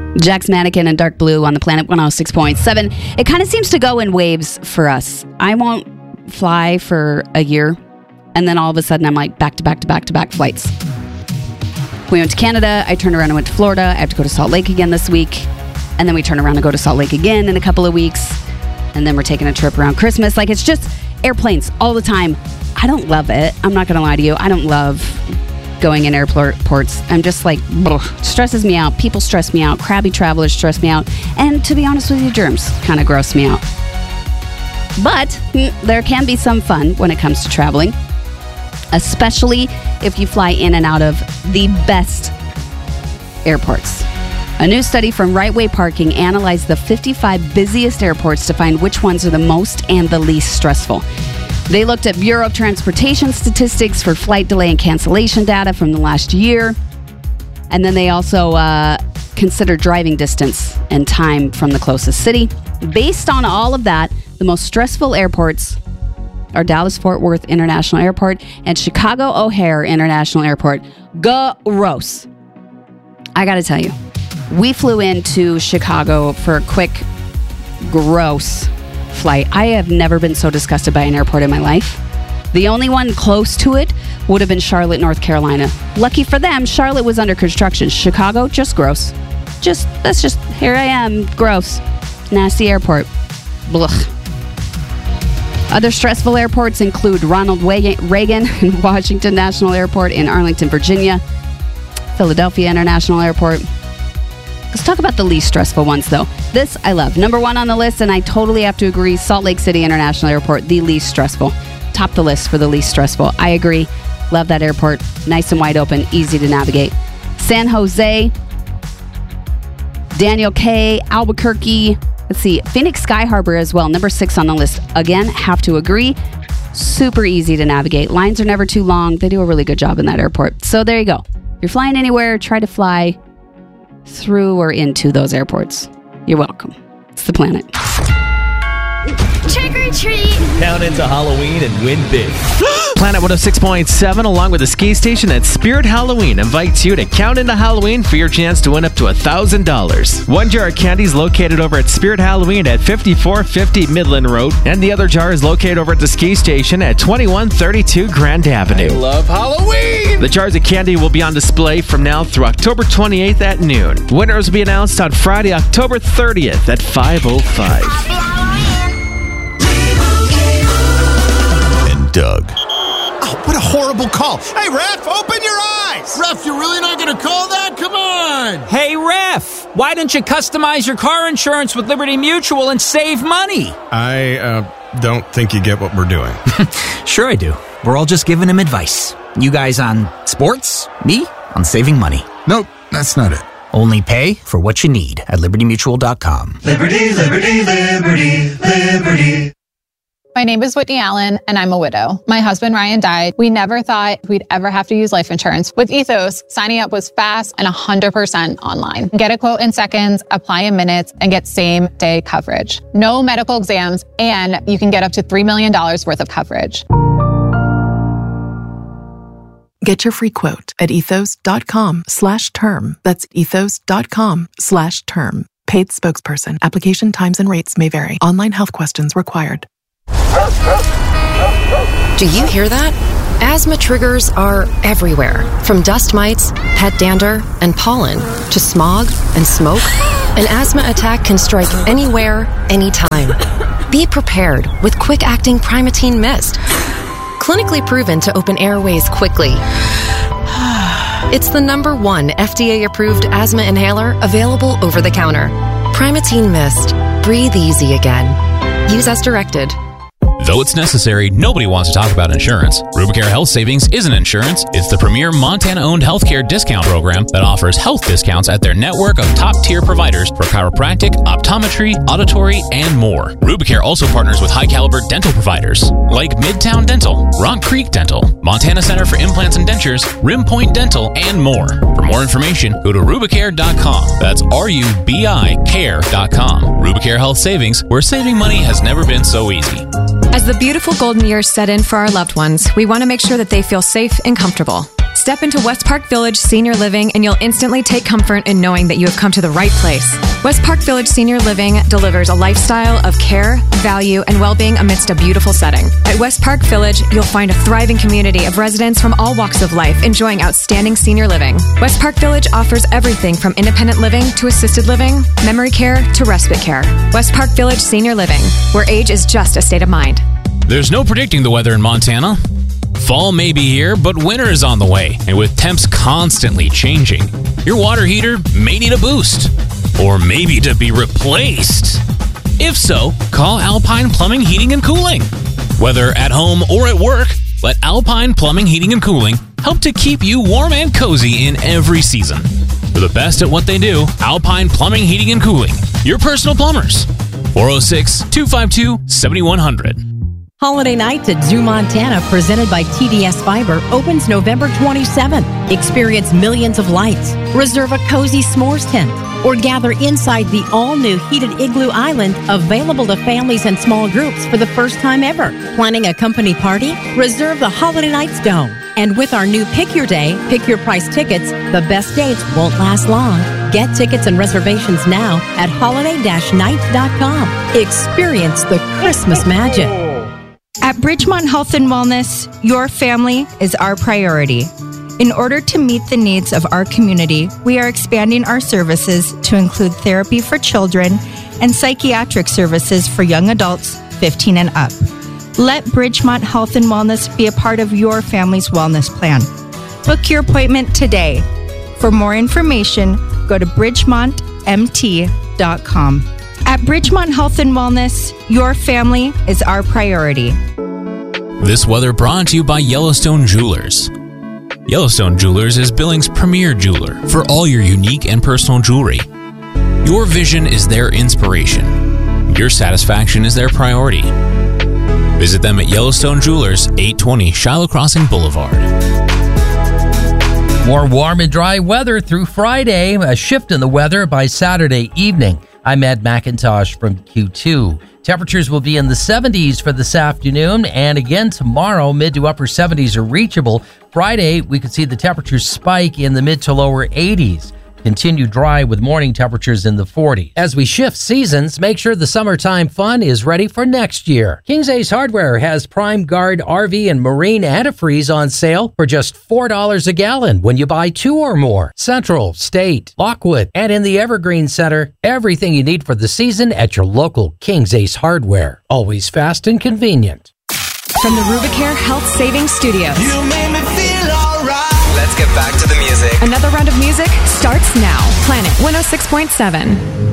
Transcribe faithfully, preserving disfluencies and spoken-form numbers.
Jack's Mannequin in dark blue on the Planet one oh six point seven. It kind of seems to go in waves for us. I won't fly for a year, and then all of a sudden I'm like back to back to back to back flights. We went to Canada, I turned around and went to Florida. I have to go to Salt Lake again this week, and then we turn around and go to Salt Lake again in a couple of weeks, and then we're taking a trip around Christmas. Like, it's just airplanes all the time. I don't love it. I'm not going to lie to you. I don't love going in airports. I'm just like, ugh, stresses me out. People stress me out. Crabby travelers stress me out. And to be honest with you, germs kind of gross me out. But mm, there can be some fun when it comes to traveling, especially if you fly in and out of the best airports. A new study from Right Way Parking analyzed the fifty-five busiest airports to find which ones are the most and the least stressful. They looked at Bureau of Transportation statistics for flight delay and cancellation data from the last year. And then they also uh, considered driving distance and time from the closest city. Based on all of that, the most stressful airports are Dallas-Fort Worth International Airport and Chicago O'Hare International Airport. Gross. I got to tell you, we flew into Chicago for a quick, gross flight. I have never been so disgusted by an airport in my life. The only one close to it would have been Charlotte, North Carolina. Lucky for them, Charlotte was under construction. Chicago, just gross. Just, that's just, here I am, gross. Nasty airport. Blech. Other stressful airports include Ronald Reagan and Washington National Airport in Arlington, Virginia, Philadelphia International Airport. Let's talk about the least stressful ones, though. This I love. Number one on the list, and I totally have to agree, Salt Lake City International Airport, the least stressful. Top the list for the least stressful. I agree. Love that airport. Nice and wide open, easy to navigate. San Jose, Daniel K, Albuquerque. Let's see, Phoenix Sky Harbor as well. Number six on the list. Again, have to agree. Super easy to navigate. Lines are never too long. They do a really good job in that airport. So there you go. If you're flying anywhere, try to fly through or into those airports. You're welcome. It's the Planet. Trick or treat. Count into Halloween and win big. Planet one oh six point seven, along with the ski station at Spirit Halloween, invites you to count into Halloween for your chance to win up to one thousand dollars. One jar of candy is located over at Spirit Halloween at fifty-four fifty Midland Road, and the other jar is located over at the ski station at twenty-one thirty-two Grand Avenue. I love Halloween! The jars of candy will be on display from now through October twenty-eighth at noon. Winners will be announced on Friday, October thirtieth at five oh five. And Doug. Oh, what a horrible call. Hey, ref, open your eyes. Ref, you're really not going to call that? Come on. Hey, ref, why don't you customize your car insurance with Liberty Mutual and save money? I uh, don't think you get what we're doing. Sure I do. We're all just giving him advice. You guys on sports, me on saving money. Nope, that's not it. Only pay for what you need at liberty mutual dot com. Liberty, liberty, liberty, liberty. My name is Whitney Allen, and I'm a widow. My husband, Ryan, died. We never thought we'd ever have to use life insurance. With Ethos, signing up was fast and one hundred percent online. Get a quote in seconds, apply in minutes, and get same-day coverage. No medical exams, and you can get up to three million dollars worth of coverage. Get your free quote at ethos.com slash term. That's ethos.com slash term. Paid spokesperson. Application times and rates may vary. Online health questions required. Do you hear that? Asthma triggers are everywhere. From dust mites, pet dander, and pollen, to smog and smoke. An asthma attack can strike anywhere, anytime. Be prepared with quick-acting Primatene Mist. Clinically proven to open airways quickly. It's the number one F D A-approved asthma inhaler available over the counter. Primatene Mist. Breathe easy again. Use as directed. Though it's necessary, nobody wants to talk about insurance. Rubicare Health Savings isn't insurance. It's the premier Montana-owned healthcare discount program that offers health discounts at their network of top-tier providers for chiropractic, optometry, auditory, and more. Rubicare also partners with high-caliber dental providers like Midtown Dental, Rock Creek Dental, Montana Center for Implants and Dentures, Rim Point Dental, and more. For more information, go to rubicare dot com. That's R U B I care dot com. Rubicare Health Savings, where saving money has never been so easy. As the beautiful golden years set in for our loved ones, we want to make sure that they feel safe and comfortable. Stay Step into West Park Village Senior Living and you'll instantly take comfort in knowing that you have come to the right place. West Park Village Senior Living delivers a lifestyle of care, value, and well-being amidst a beautiful setting. At West Park Village, you'll find a thriving community of residents from all walks of life enjoying outstanding senior living. West Park Village offers everything from independent living to assisted living, memory care to respite care. West Park Village Senior Living, where age is just a state of mind. There's no predicting the weather in Montana. Fall may be here, but winter is on the way, and with temps constantly changing, your water heater may need a boost, or maybe to be replaced. If so, call Alpine Plumbing, Heating, and Cooling. Whether at home or at work, let Alpine Plumbing, Heating, and Cooling help to keep you warm and cozy in every season. For the best at what they do, Alpine Plumbing, Heating, and Cooling, your personal plumbers. four oh six, two five two, seven one zero zero. Holiday Nights at Zoo Montana, presented by T D S Fiber, opens November twenty-seventh. Experience millions of lights, reserve a cozy s'mores tent, or gather inside the all-new heated Igloo Island, available to families and small groups for the first time ever. Planning a company party? Reserve the Holiday Nights Dome. And with our new Pick Your Day, Pick Your Price tickets, the best dates won't last long. Get tickets and reservations now at holiday dash night dot com. Experience the Christmas magic. At Bridgemont Health and Wellness, your family is our priority. In order to meet the needs of our community, we are expanding our services to include therapy for children and psychiatric services for young adults fifteen and up. Let Bridgemont Health and Wellness be a part of your family's wellness plan. Book your appointment today. For more information, go to bridgemont m t dot com. At Bridgemont Health and Wellness, your family is our priority. This weather brought to you by Yellowstone Jewelers. Yellowstone Jewelers is Billings' premier jeweler for all your unique and personal jewelry. Your vision is their inspiration. Your satisfaction is their priority. Visit them at Yellowstone Jewelers, eight twenty Shiloh Crossing Boulevard. More warm and dry weather through Friday. A shift in the weather by Saturday evening. I'm Ed McIntosh from Q two. Temperatures will be in the seventies for this afternoon, and again tomorrow, mid to upper seventies are reachable. Friday, we could see the temperatures spike in the mid to lower eighties. Continue dry with morning temperatures in the forties. As we shift seasons, make sure the summertime fun is ready for next year. King's Ace Hardware has Prime Guard R V and Marine antifreeze on sale for just four dollars a gallon when you buy two or more. Central, State, Lockwood, and in the Evergreen Center, everything you need for the season at your local King's Ace Hardware. Always fast and convenient. From the Rubicare Health Savings Studios. You made me feel alright. Let's get back to the music. Another round of music starts now. Planet one oh six point seven.